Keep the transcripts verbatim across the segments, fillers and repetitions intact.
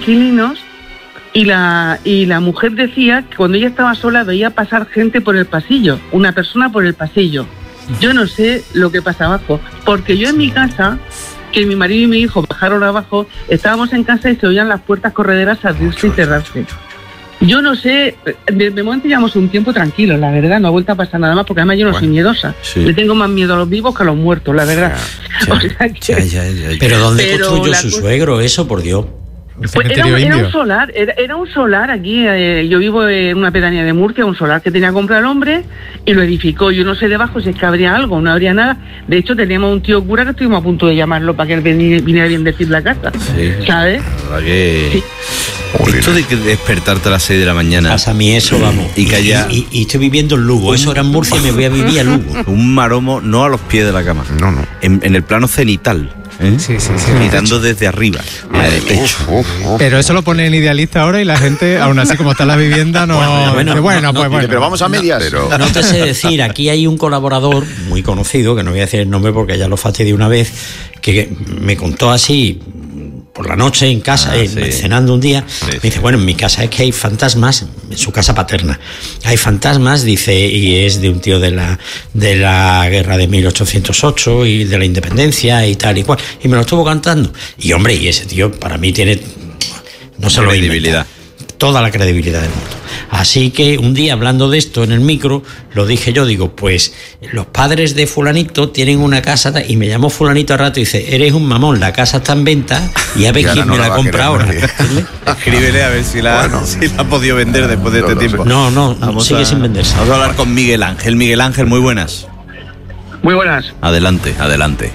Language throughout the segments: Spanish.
inquilinos y la, y la mujer decía que cuando ella estaba sola veía pasar gente por el pasillo, una persona por el pasillo. Yo no sé lo que pasa abajo, porque yo en mi casa, que mi marido y mi hijo bajaron abajo, estábamos en casa y se oían las puertas correderas abrirse y cerrarse. Yo no sé, de, de momento llevamos un tiempo tranquilo, la verdad, no ha vuelto a pasar nada más, porque además yo no bueno, soy miedosa. Sí. Le tengo más miedo a los vivos que a los muertos, la verdad. Ya, ya, o sea que, ya, ya, ya, ya. Pero ¿dónde pero construyó su cosa... suegro eso, por Dios? Pues era, un, era un solar, era, era un solar aquí, eh, yo vivo en una pedanía de Murcia, un solar que tenía que comprar el hombre y lo edificó. Yo no sé debajo si es que habría algo, no habría nada. De hecho teníamos un tío cura que estuvimos a punto de llamarlo para que él viniera bien decir la casa, sí, ¿sabes? La verdad que... Sí. Esto de que despertarte a las seis de la mañana. Pasa a mí eso, vamos. Y que haya... Y, y, y estoy viviendo en Lugo, eso era en Murcia y me voy a vivir a Lugo. Un maromo, no a los pies de la cama, no, no. En, en el plano cenital. ¿Eh? Sí, sí, sí. Mirando desde arriba, al techo. Pero eso lo pone en Idealista ahora y la gente, aún así como está la vivienda, no... Bueno, bueno, bueno no, pues no, bueno. Pero vamos a medias. No, pero... no te sé decir, aquí hay un colaborador muy conocido, que no voy a decir el nombre porque ya lo fastidié una vez, que me contó así... por la noche en casa, ah, eh, sí. cenando un día, sí, me dice, bueno, en mi casa es que hay fantasmas, en su casa paterna, hay fantasmas, dice, y es de un tío de la de la guerra de mil ochocientos ocho y de la independencia y tal y cual, y me lo estuvo cantando, y hombre, y ese tío para mí tiene, no se lo inventa, toda la credibilidad del mundo. Así que un día hablando de esto en el micro, lo dije yo, digo, pues los padres de fulanito tienen una casa y me llamó fulanito al rato y dice, eres un mamón, la casa está en venta y a ver quién no me la, la compra ahora. Escríbele a ver si la, bueno, si la ha podido vender después de no, este no, tiempo. No, no, vamos sigue a, sin venderse. Vamos a hablar con Miguel Ángel. Miguel Ángel, muy buenas. Muy buenas. Adelante, adelante.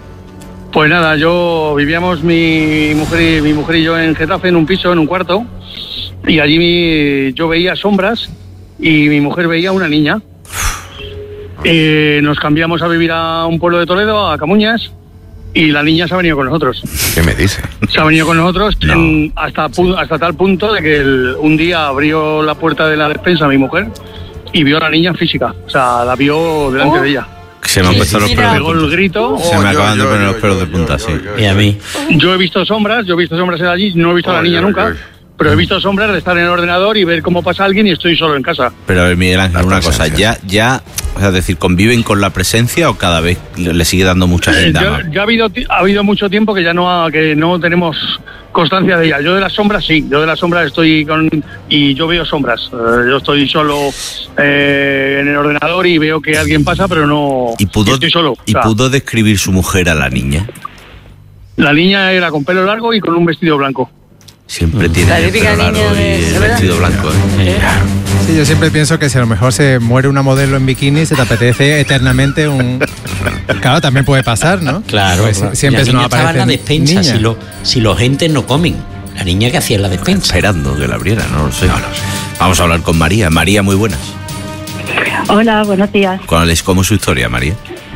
Pues nada, yo vivíamos mi mujer y mi mujer y yo en Getafe, en un piso, en un cuarto, y allí mi, yo veía sombras y mi mujer veía una niña. Eh, nos cambiamos a vivir a un pueblo de Toledo, a Camuñas, y la niña se ha venido con nosotros. ¿Qué me dice? Se ha venido con nosotros no. en, hasta, hasta tal punto de que el, un día abrió la puerta de la despensa a mi mujer y vio a la niña física, o sea, la vio delante oh. de ella. Se me han puesto los pelos de punta. El grito. Se me acaban de poner los pelos de punta, sí. Y a mí. Yo he visto sombras, yo he visto sombras allí, no he visto a la niña nunca, pero he visto sombras de estar en el ordenador y ver cómo pasa alguien y estoy solo en casa. Pero a ver, Miguel Ángel, una cosa, ya, ya, o sea, es decir, ¿conviven con la presencia o cada vez le sigue dando mucha gente? Ya, ya ha habido ha habido mucho tiempo que ya no ha, que no tenemos constancia de ella. Yo de las sombras sí, yo de las sombras estoy con y yo veo sombras. Uh, yo estoy solo eh, en el ordenador y veo que alguien pasa, pero no. ¿Y pudo, estoy solo? ¿Y o sea, pudo describir su mujer a la niña? La niña era con pelo largo y con un vestido blanco. Siempre tiene la típica el pelo largo niña y de, el vestido blanco. ¿eh? Sí, yo siempre pienso que si a lo mejor se muere una modelo en bikini, se te apetece eternamente un... Claro, también puede pasar, ¿no? Claro, pues claro. Siempre se nos aparece estaba en la despensa, si, lo, si los entes no comen. La niña que hacía en la despensa. Esperando que la abriera, no lo sé. No, no sé. Vamos a hablar con María. María, muy buenas. Hola, buenos días. ¿Cuál es, cómo es su historia, María?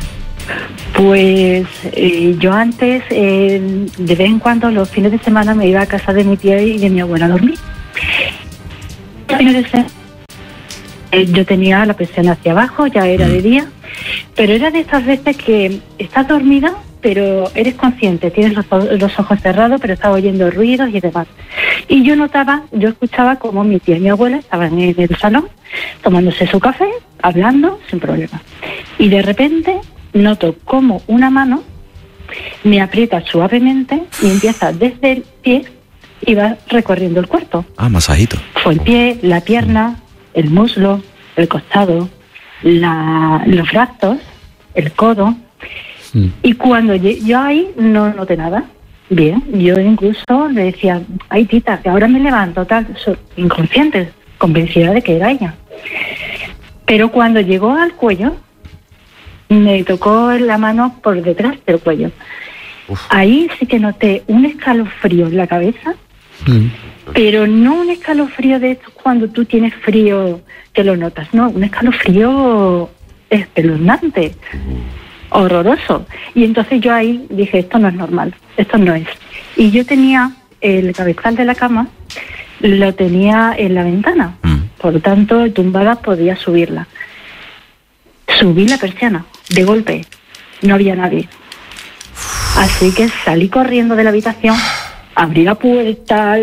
Pues eh, yo antes, eh, de vez en cuando, los fines de semana me iba a casa de mi tía y de mi abuela a dormir. Los fines de semana, eh, yo tenía la presión hacia abajo, ya era de día, pero era de estas veces que estás dormida, pero eres consciente, tienes los, los ojos cerrados, pero estás oyendo ruidos y demás. Y yo notaba, yo escuchaba como mi tía y mi abuela estaban en el salón, tomándose su café, hablando, sin problema. Y de repente noto como una mano me aprieta suavemente y empieza desde el pie y va recorriendo el cuerpo. Ah, masajito. Fue el pie, la pierna, el muslo, el costado, la, los brazos, el codo. Mm. Y cuando yo ahí no noté nada. Bien, yo incluso le decía, ay tita, que ahora me levanto, tal, inconsciente, convencida de que era ella. Pero cuando llegó al cuello, me tocó la mano por detrás del cuello. Uf. Ahí sí que noté un escalofrío en la cabeza, mm. pero no un escalofrío de estos cuando tú tienes frío que lo notas, no, un escalofrío espeluznante, horroroso. Y entonces yo ahí dije, esto no es normal, esto no es. Y yo tenía el cabezal de la cama, lo tenía en la ventana, mm. por lo tanto, tumbada podía subirla. Subí la persiana, de golpe, no había nadie. Así que salí corriendo de la habitación, abrí la puerta,